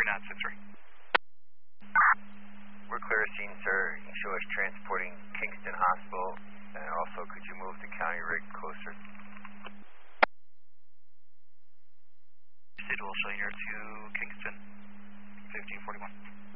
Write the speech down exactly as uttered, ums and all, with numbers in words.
nine six three. We're clear of scene, sir. You can show us transporting Kingston Hospital. And also, could you move the county rig closer? Schedule showing here to Kingston, fifteen forty-one.